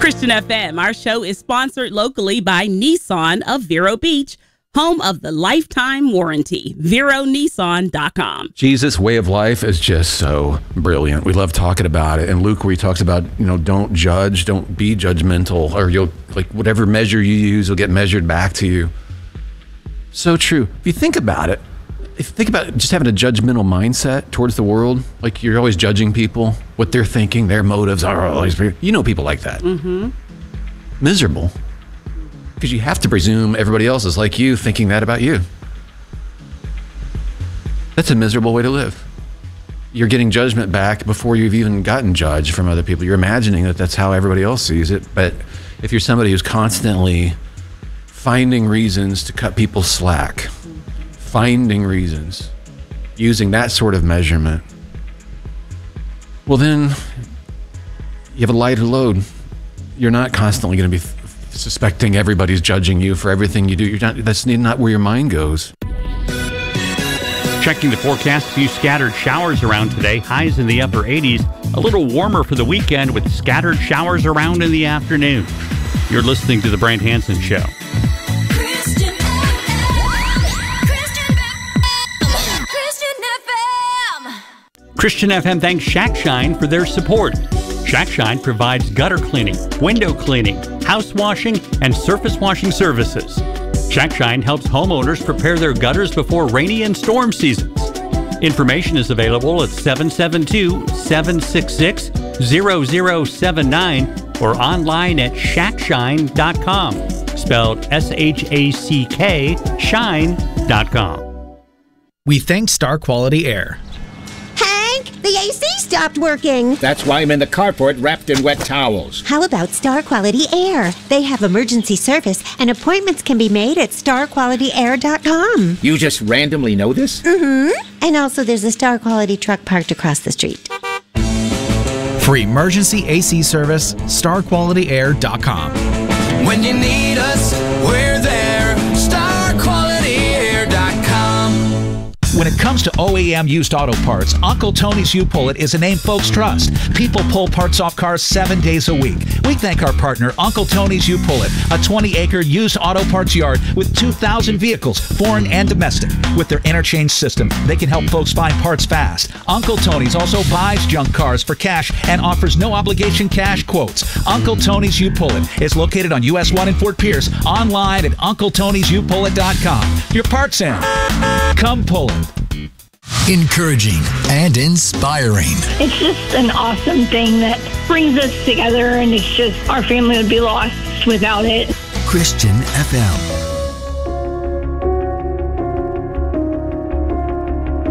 Christian FM. Our show is sponsored locally by Nissan of Vero Beach, home of the lifetime warranty. VeroNissan.com. Jesus' way of life is just so brilliant. We love talking about it. And Luke, where he talks about, don't judge, don't be judgmental, or you'll, whatever measure you use will get measured back to you. So true. If you think about it, just having a judgmental mindset towards the world, like you're always judging people, what they're thinking, their motives are always, people like that. Mm-hmm. Miserable. Because you have to presume everybody else is like you, thinking that about you. That's a miserable way to live. You're getting judgment back before you've even gotten judged from other people. You're imagining that that's how everybody else sees it. But if you're somebody who's constantly finding reasons to cut people slack, finding reasons, using that sort of measurement, well then you have a lighter load. You're not constantly going to be suspecting everybody's judging you for everything you do. That's not where your mind goes. Checking the forecast, a few scattered showers around today, highs in the upper 80s, a little warmer for the weekend with scattered showers around in the afternoon. You're listening to The Brant Hansen Show. Christian FM thanks Shack Shine for their support. Shack Shine provides gutter cleaning, window cleaning, house washing, and surface washing services. Shack Shine helps homeowners prepare their gutters before rainy and storm seasons. Information is available at 772-766-0079 or online at shackshine.com, spelled S-H-A-C-K, shine.com. We thank Star Quality Air. The AC stopped working. That's why I'm in the carport wrapped in wet towels. How about Star Quality Air? They have emergency service and appointments can be made at starqualityair.com. You just randomly know this? Mm-hmm. And also there's a Star Quality truck parked across the street. For emergency AC service, starqualityair.com. When you need us, we're there. StarQualityAir.com. When it comes to OEM used auto parts, Uncle Tony's U-Pull-It is a name folks trust. People pull parts off cars 7 days a week. We thank our partner, Uncle Tony's U-Pull-It, a 20-acre used auto parts yard with 2,000 vehicles, foreign and domestic. With their interchange system, they can help folks find parts fast. Uncle Tony's also buys junk cars for cash and offers no-obligation cash quotes. Uncle Tony's U-Pull-It is located on US 1 in Fort Pierce, online at UncleTony'sUPullIt.com. Your parts in. Come pull it. Encouraging and inspiring. It's just an awesome thing that brings us together, and it's just our family would be lost without it. Christian FM.